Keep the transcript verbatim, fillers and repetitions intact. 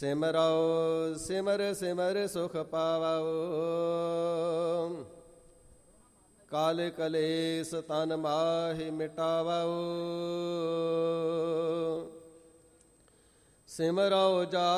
ਸਿਮਰੋ ਸਿਮਰ ਸਿਮਰ ਸੁਖ ਪਾਵੋ। ਕਾਲ ਕਲੇਸ਼ ਤਨ ਮਾਹਿ ਮਿਟਾਵੋ। ਸਿਮਰੋ ਜਾ